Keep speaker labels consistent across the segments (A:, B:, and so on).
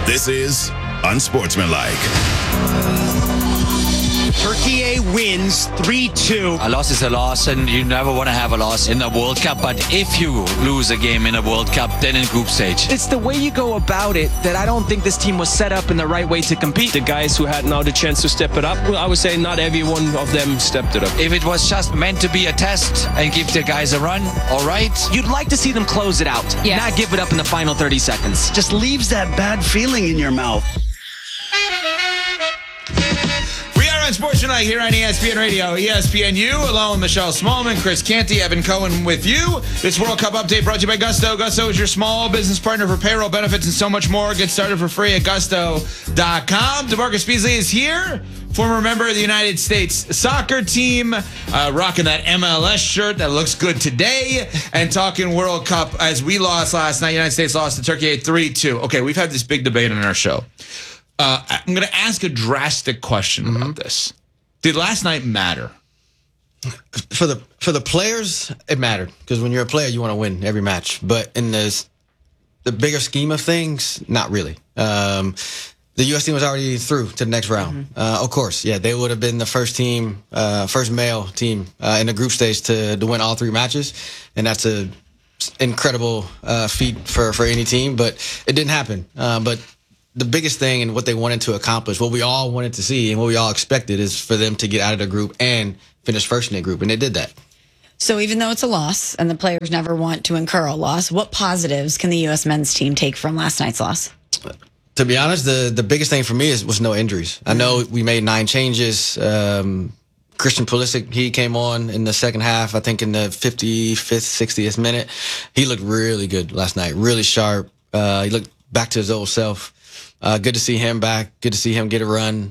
A: This is Unsportsmanlike.
B: Turkey wins 3-2.
C: A loss is a loss, and you never want to have a loss in a World Cup. But if you lose a game in a World Cup, then in group stage.
D: It's the way you go about it that I don't think this team was set up in the right way to compete.
E: The guys who had now the chance to step it up, well, I would say not every one of them stepped it up.
C: If it was just meant to be a test and give the guys a run, all right.
D: You'd like to see them close it out, not give it up in the final 30 seconds.
F: Just leaves that bad feeling in your mouth.
G: Unsportsmanlike here on ESPN Radio, ESPNU, along with Michelle Smallman, Chris Canty, Evan Cohen with you. This World Cup update brought to you by Gusto. Gusto is your small business partner for payroll, benefits, and so much more. Get started for free at gusto.com. DeMarcus Beasley is here, former member of the United States soccer team, rocking that MLS shirt that looks good today, and talking World Cup as we lost last night. United States lost to Turkey 3-2. Okay, we've had this big debate on our show. I'm going to ask a drastic question about this. Did last night matter?
H: For the players, it mattered, because when you're a player, you want to win every match. But in the bigger scheme of things, not really. The U.S. team was already through to the next round. Of course, they would have been the first team, first male team in the group stage to win all three matches, and that's an incredible feat for any team. But it didn't happen. But the biggest thing and what they wanted to accomplish, what we all wanted to see and what we all expected, is for them to get out of the group and finish first in the group, and they did that.
I: So even though it's a loss and the players never want to incur a loss, what positives can the U.S. men's team take from last night's loss?
H: To be honest, the biggest thing for me was no injuries. I know we made 9 changes. Christian Pulisic, he came on in the second half, I think in the 55th, 60th minute. He looked really good last night, really sharp. He looked back to his old self. Good to see him back. Good to see him get a run.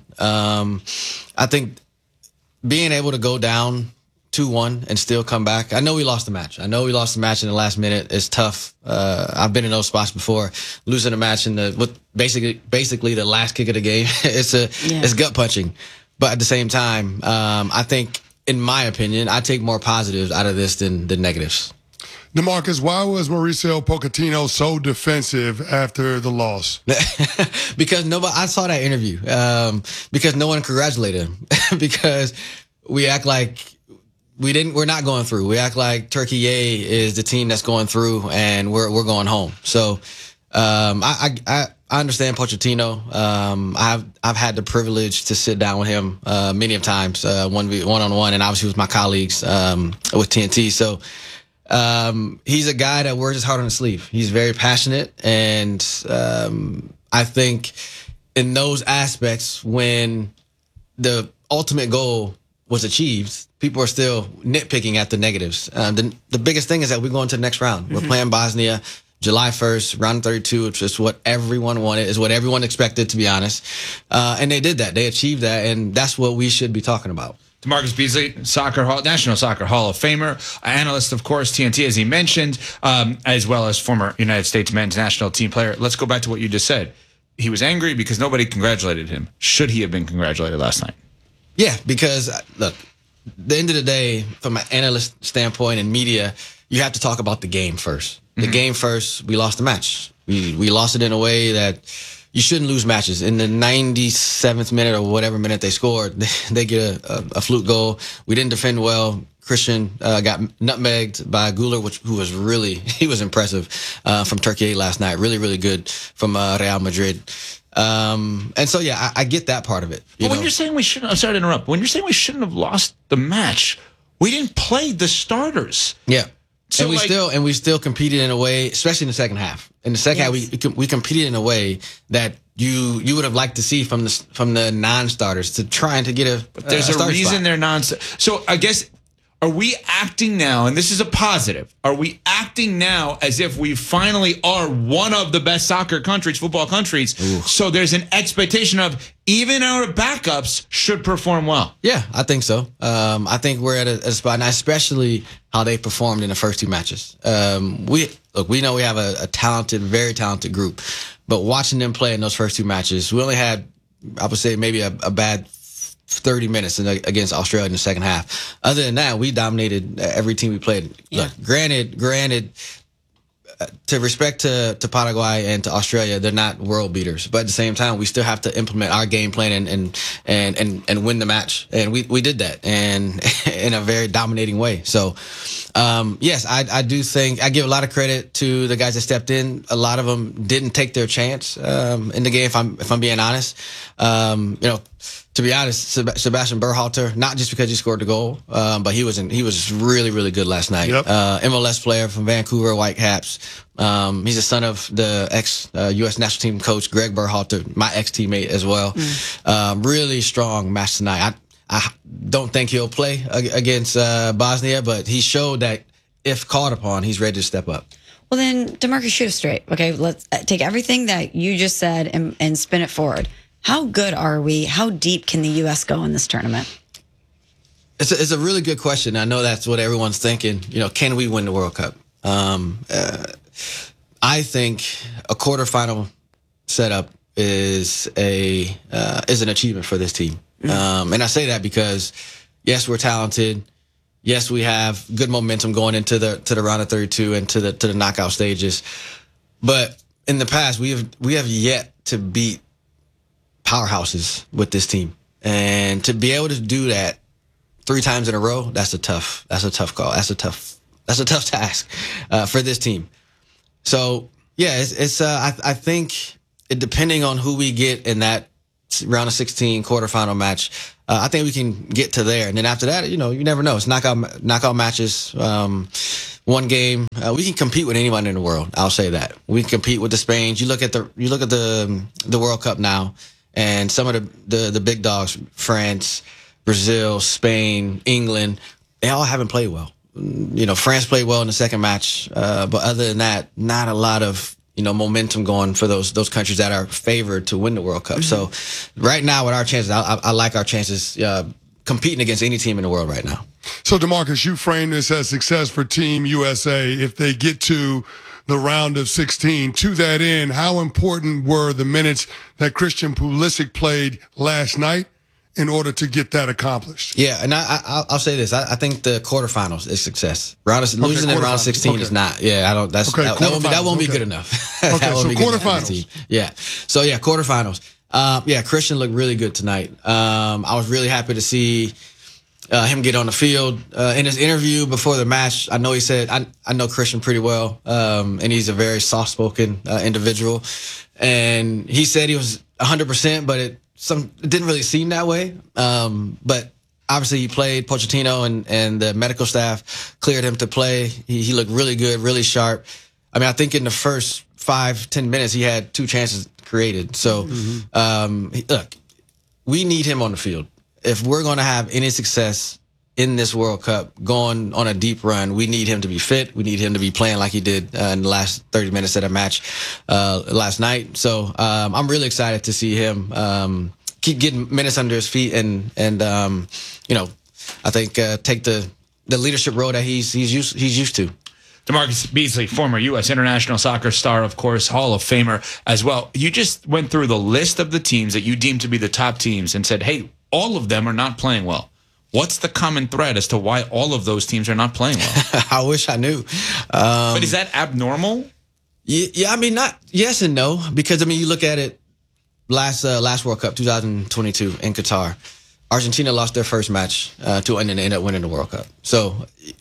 H: I think being able to go down 2-1 and still come back. I know we lost the match. in the last minute. It's tough. I've been in those spots before. Losing a match in basically the last kick of the game. It's gut punching. But at the same time, I think, in my opinion, I take more positives out of this than negatives.
J: DeMarcus, why was Mauricio Pochettino so defensive after the loss?
H: Because I saw that interview. Because no one congratulated him. Because we act like we're not going through. We act like Turkey is the team that's going through, and we're going home. So I understand Pochettino. I've had the privilege to sit down with him many times, one-on-one, and obviously with my colleagues with TNT. So he's a guy that wears his heart on his sleeve. He's very passionate, and I think in those aspects, when the ultimate goal was achieved, people are still nitpicking at the negatives. The biggest thing is that we're going to the next round. We're playing Bosnia July 1st, round 32, which is what everyone wanted, is what everyone expected, to be honest. And they did that. They achieved that, and that's what we should be talking about.
G: DeMarcus Beasley, National Soccer Hall of Famer, analyst, of course, TNT, as he mentioned, as well as former United States men's national team player. Let's go back to what you just said. He was angry because nobody congratulated him. Should he have been congratulated last night?
H: Yeah, because, look, at the end of the day, from an analyst standpoint and media, you have to talk about the game first. The game first, we lost the match. We lost it in a way that you shouldn't lose matches. In the 97th minute or whatever minute they scored, they get a fluke goal. We didn't defend well. Christian got nutmegged by Güler, he was impressive from Turkey last night. Really, really good from Real Madrid. And so, yeah, I get that part of it.
G: When you're saying we shouldn't, I'm sorry to interrupt. When you're saying we shouldn't have lost the match, we didn't play the starters.
H: Yeah.
G: So
H: and we still competed in a way, especially in the second half. In the second half, we competed in a way that you would have liked to see from the non-starters to trying to get a.
G: But there's a reason
H: spot.
G: They're non. So I guess, are we acting now, and this is a positive, are we acting now as if we finally are one of the best soccer countries, football countries? Ooh. So there's an expectation of even our backups should perform well.
H: Yeah, I think so. I think we're at a spot, and especially how they performed in the first 2 matches. We know we have a talented, very talented group, but watching them play in those first 2 matches, we only had, I would say, maybe a bad 30 minutes against Australia in the second half. Other than that, we dominated every team we played.
I: Yeah.
H: Look, granted, to respect to Paraguay and to Australia, they're not world beaters. But at the same time, we still have to implement our game plan and win the match. And we did that, and in a very dominating way. So, yes, I do think I give a lot of credit to the guys that stepped in. A lot of them didn't take their chance in the game. If I'm being honest, to be honest, Sebastian Berhalter, not just because he scored the goal, but he was really, really good last night.
J: Yep.
H: MLS player from Vancouver Whitecaps. He's the son of the ex-U.S. national team coach, Greg Berhalter, my ex-teammate as well. Really strong match tonight. I don't think he'll play against Bosnia, but he showed that if called upon, he's ready to step up.
I: Well, then, DeMarcus, shoot us straight. Okay, let's take everything that you just said and spin it forward. How good are we? How deep can the U.S. go in this tournament?
H: It's a really good question. I know that's what everyone's thinking. Can we win the World Cup? I think a quarterfinal setup is an achievement for this team. And I say that because, yes, we're talented. Yes, we have good momentum going into the round of 32 and to the knockout stages. But in the past, we have yet to beat powerhouses with this team, and to be able to do that 3 times in a row, that's a tough call. That's a tough task for this team. So yeah, I think depending on who we get in that round of 16 quarterfinal match, I think we can get to there, and then after that, you never know. It's knockout matches. One game, we can compete with anyone in the world. I'll say that we can compete with the Spains. You look at the World Cup now. And some of the big dogs, France, Brazil, Spain, England, they all haven't played well. France played well in the second match, but other than that, not a lot of momentum going for those countries that are favored to win the World Cup. So right now, with our chances, I like our chances competing against any team in the world right now.
J: So DeMarcus, you frame this as success for Team USA if they get to the round of 16. To that end, how important were the minutes that Christian Pulisic played last night in order to get that accomplished?
H: Yeah, and I'll say this: I think the quarterfinals is success. Losing in round of 16 is not. Yeah, I don't. That won't be good enough.
J: Okay, so quarterfinals.
H: Yeah. So yeah, quarterfinals. Christian looked really good tonight. I was really happy to see him get on the field. In his interview before the match, I know he said, I know Christian pretty well, and he's a very soft-spoken individual. And he said he was 100%, but it didn't really seem that way. But obviously he played. Pochettino and the medical staff cleared him to play. He looked really good, really sharp. I mean, I think in the first 5-10 minutes, he had 2 chances created. So, look, we need him on the field. If we're going to have any success in this World Cup, going on a deep run, we need him to be fit. We need him to be playing like he did in the last 30 minutes of the match last night. So I'm really excited to see him keep getting minutes under his feet and I think take the leadership role that he's used to.
G: DeMarcus Beasley, former U.S. international soccer star, of course, Hall of Famer as well. You just went through the list of the teams that you deem to be the top teams and said, hey, all of them are not playing well. What's the common thread as to why all of those teams are not playing well?
H: I wish I knew.
G: But is that abnormal?
H: Yeah, I mean, not yes and no, because I mean, you look at it. Last World Cup, 2022 in Qatar, Argentina lost their first match to and end up winning the World Cup. So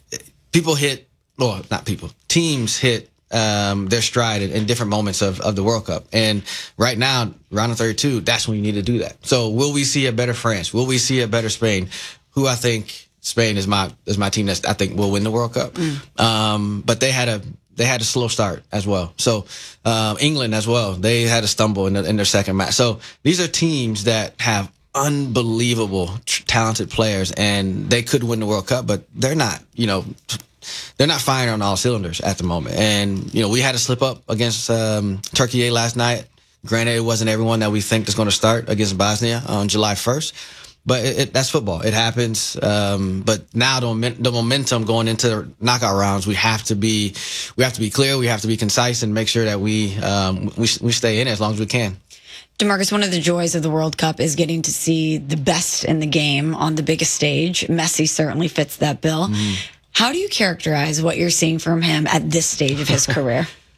H: teams hit their stride in different moments of the World Cup. And right now, round of 32, that's when you need to do that. So will we see a better France? Will we see a better Spain? Who I think Spain is my team that I think will win the World Cup. But they had a slow start as well. So England as well, they had a stumble in their second match. So these are teams that have unbelievable talented players, and they could win the World Cup, but they're not, they're not firing on all cylinders at the moment. And, we had to slip up against Turkey last night. Granted, it wasn't everyone that we think is going to start against Bosnia on July 1st. But that's football. It happens. But now the momentum going into the knockout rounds, we have to be clear. We have to be concise and make sure that we stay in it as long as we can.
I: DeMarcus, one of the joys of the World Cup is getting to see the best in the game on the biggest stage. Messi certainly fits that bill. How do you characterize what you're seeing from him at this stage of his career?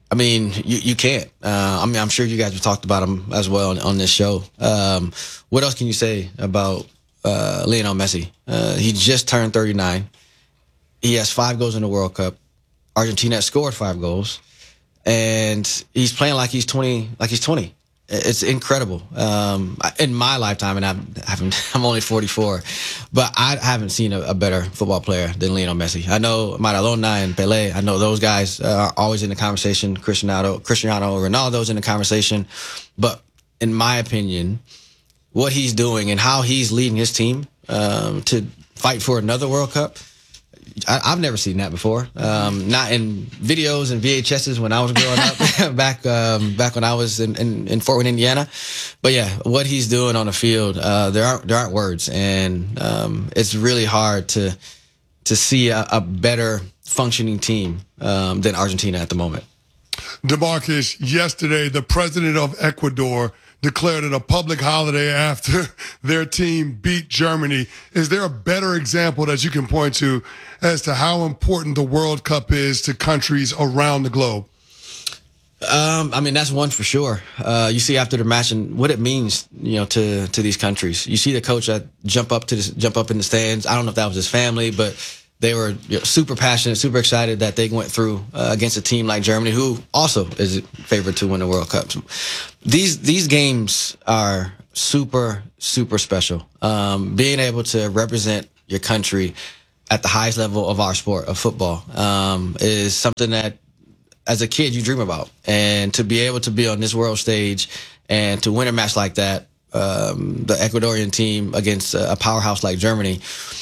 H: I mean, you can't. I mean, I'm sure you guys have talked about him as well on this show. What else can you say about Lionel Messi? He just turned 39. He has 5 goals in the World Cup. Argentina has scored 5 goals, and he's playing like he's 20. It's incredible. In my lifetime, and I'm only 44, but I haven't seen a better football player than Lionel Messi. I know Maradona and Pelé. I know those guys are always in the conversation. Cristiano Ronaldo's in the conversation. But in my opinion, what he's doing and how he's leading his team to fight for another World Cup, I've never seen that before. Not in videos and VHSs when I was growing up, back when I was in Fort Wayne, Indiana. But yeah, what he's doing on the field, there aren't words, and it's really hard to see a better functioning team than Argentina at the moment.
J: DeMarcus, yesterday the president of Ecuador declared it a public holiday after their team beat Germany. Is there a better example that you can point to as to how important the World Cup is to countries around the globe?
H: I mean, that's one for sure. You see after the match and what it means, to these countries. You see the coach jump up in the stands. I don't know if that was his family, but they were super passionate, super excited that they went through against a team like Germany, who also is favored to win the World Cup. These games are super, super special. Being able to represent your country at the highest level of our sport, of football, is something that, as a kid, you dream about. And to be able to be on this world stage and to win a match like that, the Ecuadorian team against a powerhouse like Germany,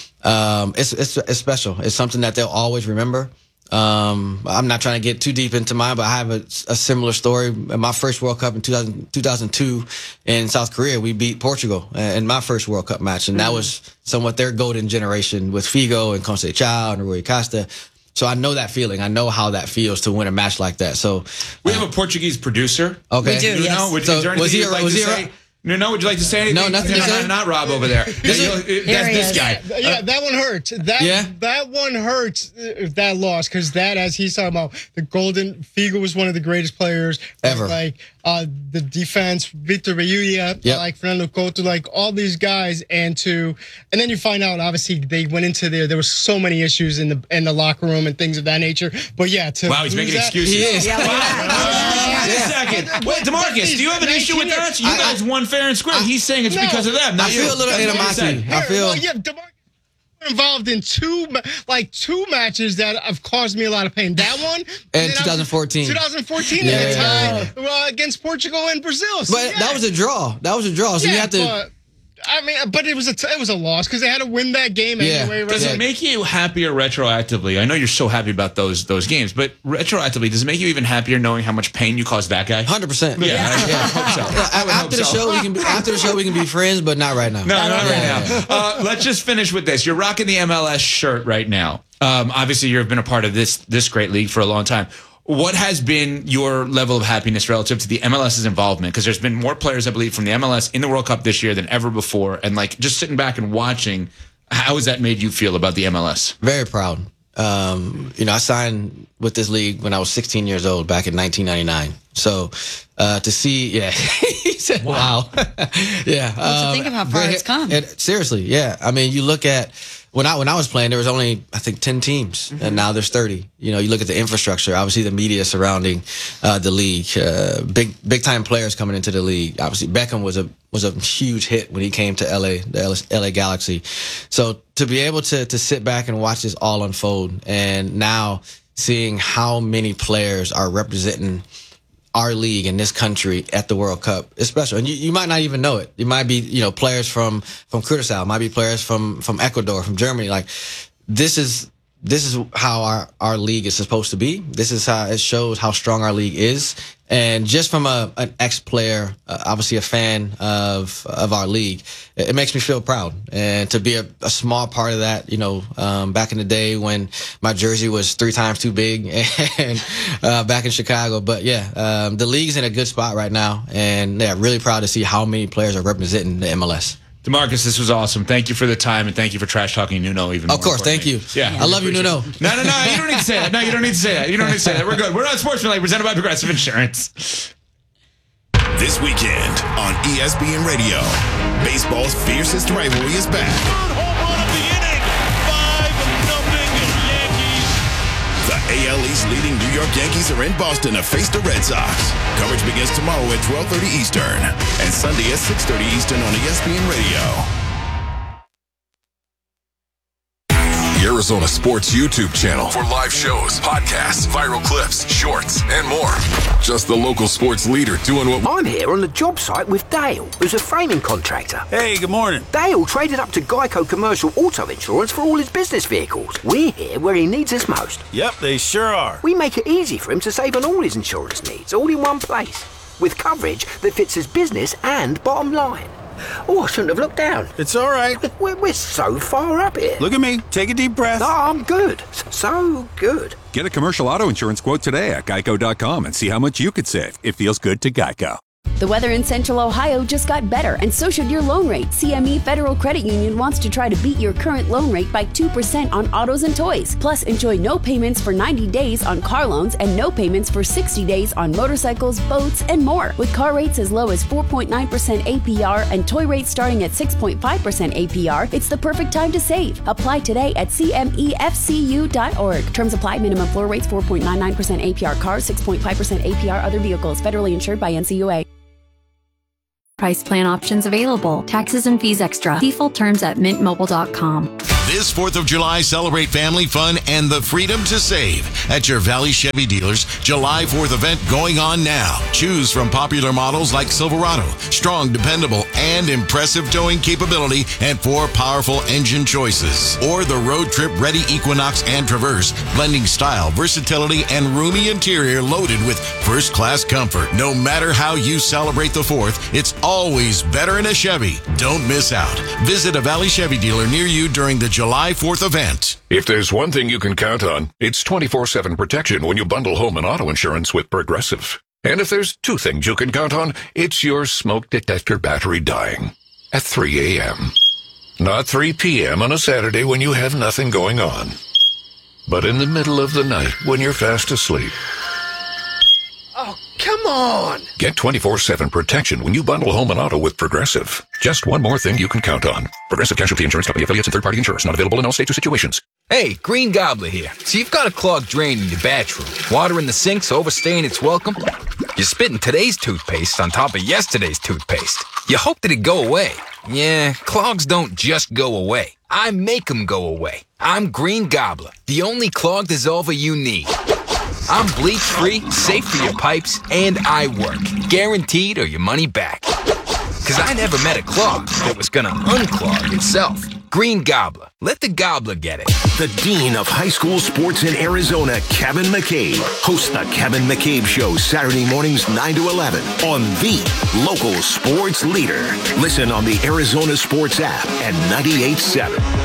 H: it's special. It's something that they'll always remember. I'm not trying to get too deep into mine, but I have a similar story. In my first World Cup in 2002 in South Korea, we beat Portugal in my first World Cup match. And that was somewhat their golden generation with Figo and Conceição and Rui Costa. So I know that feeling. I know how that feels to win a match like that. So
G: we have a Portuguese producer.
H: Okay.
I: We do, yes.
G: Was he No, would you like to say anything?
H: No, nothing to say.
G: Not Rob over there. That's this guy.
K: Yeah, that one hurts. That one hurts if that loss, because that, as he's talking about, the golden Figo was one of the greatest players
H: ever.
K: Like the defense, Victor Belluia, like Fernando Couto, like all these guys, and then you find out obviously they went into there were so many issues in the locker room and things of that nature. But yeah,
G: wow, he's making excuses.
H: He is.
G: Wait a second. Wait, DeMarcus, do you have an issue with that? You guys won fair and square. He's saying it's because of them.
H: I feel a little animosity.
K: DeMarcus involved in two matches that have caused me a lot of pain. That one
H: and 2014.
K: 2014 at the time against Portugal and Brazil. So,
H: but that was a draw. So you have to.
K: But it was a loss because they had to win that game anyway. Right?
G: Does it make you happier retroactively? I know you're so happy about those games, but retroactively, does it make you even happier knowing how much pain you caused that guy?
H: 100%.
G: Yeah, I hope so.
H: After the show, we can be friends, but not right now.
G: No, not right now. Let's just finish with this. You're rocking the MLS shirt right now. Obviously, you've been a part of this great league for a long time. What has been your level of happiness relative to the MLS's involvement? Because there's been more players, I believe, from the MLS in the World Cup this year than ever before. And just sitting back and watching, how has that made you feel about the MLS?
H: Very proud. I signed with this league when I was 16 years old back in 1999. So to see, he said, wow. Yeah.
I: To think of how far it's come.
H: Seriously, yeah. I mean, you look at when I was playing, there was only, I think, 10 teams, and now there's 30. You look at the infrastructure, obviously the media surrounding the league, big time players coming into the league. Obviously, Beckham was a huge hit when he came to LA, the LA Galaxy. So to be able to sit back and watch this all unfold, and now seeing how many players are representing our league in this country at the World Cup is special. And you might not even know it. You might be, players from Curaçao, might be players from Ecuador, from Germany. Like, this is how our league is supposed to be. This is how it shows how strong our league is. And just from an ex-player, obviously a fan of our league, it makes me feel proud. And to be a small part of that, back in the day when my jersey was 3 times too big and back in Chicago. But the league's in a good spot right now. And really proud to see how many players are representing the MLS.
G: DeMarcus, this was awesome. Thank you for the time, and thank you for trash talking Nuno even more.
H: Of course, thank you.
G: Yeah,
H: I love you, Nuno.
G: No, you don't need to say that. No, you don't need to say that. You don't need to say that. We're good. We're on Sportsmanlike, presented by Progressive Insurance.
A: This weekend on ESPN Radio, baseball's fiercest rivalry is back.
L: Third home run of the inning. 5-0 Yankees.
A: The AL East leading New York Yankees are in Boston to face the Red Sox. Coverage begins tomorrow at 12:30 Eastern and Sunday at 6:30 Eastern on ESPN Radio.
M: Arizona Sports YouTube channel for live shows, podcasts, viral clips, shorts, and more. Just the local sports leader doing what...
N: I'm here on the job site with Dale, who's a framing contractor.
O: Hey, good morning.
N: Dale traded up to Geico Commercial Auto Insurance for all his business vehicles. We're here where he needs us most.
O: Yep, they sure are.
N: We make it easy for him to save on all his insurance needs, all in one place, with coverage that fits his business and bottom line. Oh, I shouldn't have looked down.
O: It's all right.
N: We're so far up here.
O: Look at me. Take a deep breath.
N: No, I'm good. So good.
P: Get a commercial auto insurance quote today at geico.com and see how much you could save. It feels good to Geico.
Q: The weather in Central Ohio just got better, and so should your loan rate. CME Federal Credit Union wants to try to beat your current loan rate by 2% on autos and toys. Plus, enjoy no payments for 90 days on car loans and no payments for 60 days on motorcycles, boats, and more. With car rates as low as 4.9% APR and toy rates starting at 6.5% APR, it's the perfect time to save. Apply today at cmefcu.org. Terms apply. Minimum floor rates 4.99% APR cars, 6.5% APR other vehicles. Federally insured by NCUA.
R: Price plan options available. Taxes and fees extra. See full terms at mintmobile.com.
S: This 4th of July, celebrate family fun and the freedom to save at your Valley Chevy dealers. July 4th event going on now. Choose from popular models like Silverado, strong, dependable, and impressive towing capability, and 4 powerful engine choices. Or the road trip ready Equinox and Traverse, blending style, versatility, and roomy interior loaded with first-class comfort. No matter how you celebrate the 4th, it's always better in a Chevy. Don't miss out. Visit a Valley Chevy dealer near you during the July 4th event.
M: If there's one thing you can count on, it's 24/7 protection when you bundle home and auto insurance with Progressive. And if there's 2 things you can count on, it's your smoke detector battery dying at 3 a.m. Not 3 p.m. on a Saturday when you have nothing going on, but in the middle of the night when you're fast asleep.
N: Oh, come on!
M: Get 24/7 protection when you bundle home and auto with Progressive. Just one more thing you can count on. Progressive Casualty Insurance Company, affiliates, and third-party insurers. Not available in all states or situations.
T: Hey, Green Gobbler here. So you've got a clogged drain in your bathroom. Water in the sink's overstaying its welcome. You're spitting today's toothpaste on top of yesterday's toothpaste. You hope that it go away. Yeah, clogs don't just go away. I make them go away. I'm Green Gobbler, the only clog dissolver you need. I'm bleach-free, safe for your pipes, and I work. Guaranteed or your money back. Because I never met a clog that was gonna unclog itself. Green Gobbler. Let the gobbler get it.
U: The Dean of High School Sports in Arizona, Kevin McCabe, hosts the Kevin McCabe Show Saturday mornings 9 to 11 on the local sports leader. Listen on the Arizona Sports app and 98.7.